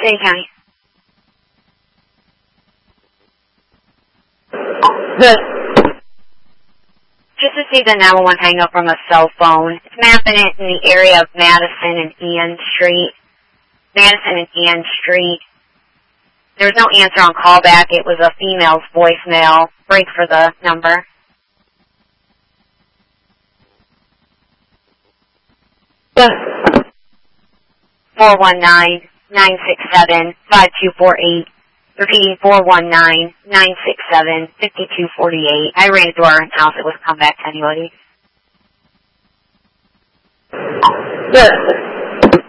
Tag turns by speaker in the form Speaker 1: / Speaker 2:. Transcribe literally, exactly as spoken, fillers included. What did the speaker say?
Speaker 1: City County.
Speaker 2: Good.
Speaker 1: Just received a nine one one hang up from a cell phone. It's mapping it in the area of Madison and Ian Street. Madison and Ian Street. There was no answer on callback. It was a female's voicemail. Break for the number.
Speaker 2: Yes.
Speaker 1: four one nine, nine six seven, five two four eight. Repeating four one nine, nine six seven, five two four eight. I ran it through our house. It was come back to anybody.
Speaker 2: Yes.